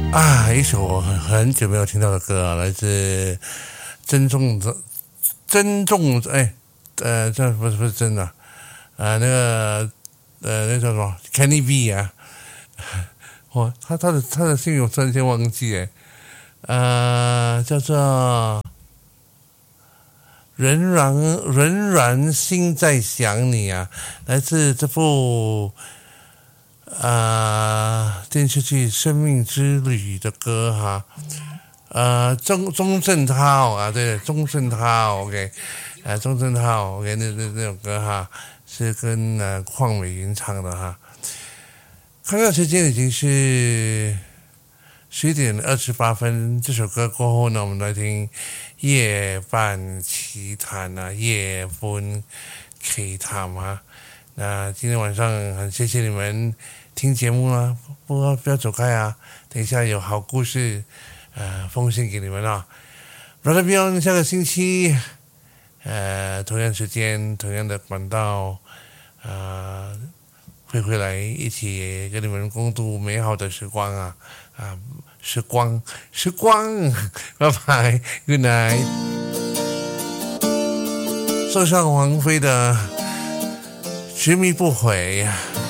一首我很久没有听到的歌啊，来自珍重这不是真的那个那叫什么 Kenny B 啊，他的姓我突然间忘记叫做仍然心在想你啊，来自这部电视剧《生命之旅》的歌哈，钟镇涛啊，对，钟镇涛 ，OK，钟镇涛 ，OK，那首歌哈，是跟邝美云唱的哈。看看时间已经是11:28，这首歌过后呢，我们来听夜半奇谈啊，夜半奇谈啊。那今天晚上很谢谢你们听节目啦，不要走开啊！等一下有好故事奉献给你们啊。Brother Beyond 下个星期同样时间同样的管道会回来一起跟你们共度美好的时光时光，拜拜 ，Good night。送上王菲的执迷不悔。